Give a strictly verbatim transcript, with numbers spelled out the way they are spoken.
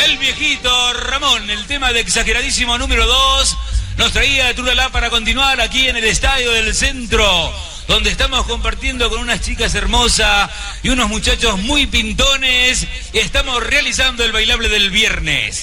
El viejito Ramón, el tema de Exageradísimo número dos, nos traía Trulala para continuar aquí en el Estadio del Centro, donde estamos compartiendo con unas chicas hermosas y unos muchachos muy pintones, y estamos realizando el bailable del viernes.